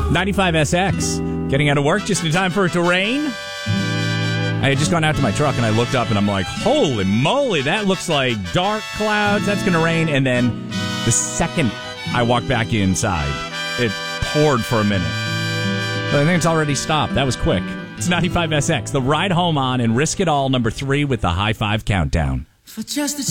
95SX. Getting out of work just in time for it to rain. I had just gone out to my truck and I looked up and I'm like, holy moly, that looks like dark clouds. That's going to rain. And then the second I walked back inside, it poured for a minute. But I think it's already stopped. That was quick. It's 95SX. The ride home on and Risk It All, number 3 with the High Five Countdown. For just a